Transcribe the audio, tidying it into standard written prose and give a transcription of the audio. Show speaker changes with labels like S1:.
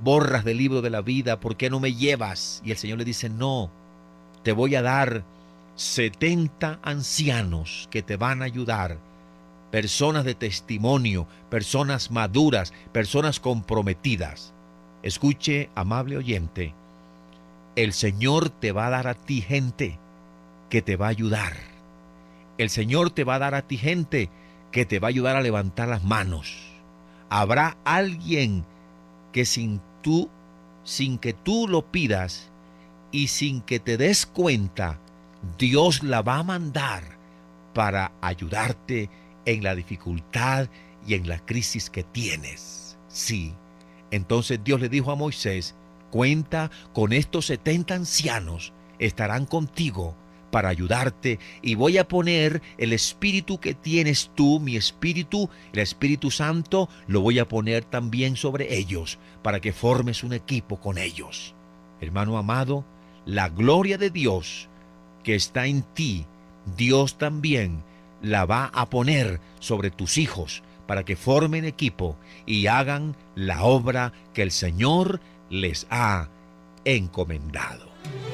S1: borras del libro de la vida? ¿Por qué no me llevas? Y el Señor le dice, no, te voy a dar 70 ancianos que te van a ayudar, personas de testimonio, personas maduras, personas comprometidas. Escuche, amable oyente, el Señor te va a dar a ti gente que te va a ayudar. El Señor te va a dar a ti gente que te va a ayudar a levantar las manos. Habrá alguien que sin que tú lo pidas y sin que te des cuenta, Dios la va a mandar para ayudarte en la dificultad y en la crisis que tienes. Sí. Entonces Dios le dijo a Moisés, cuenta con estos 70 ancianos, estarán contigo para ayudarte y voy a poner el espíritu que tienes tú, mi espíritu, el Espíritu Santo, lo voy a poner también sobre ellos para que formes un equipo con ellos. Hermano amado, la gloria de Dios que está en ti, Dios también la va a poner sobre tus hijos para que formen equipo y hagan la obra que el Señor les ha encomendado.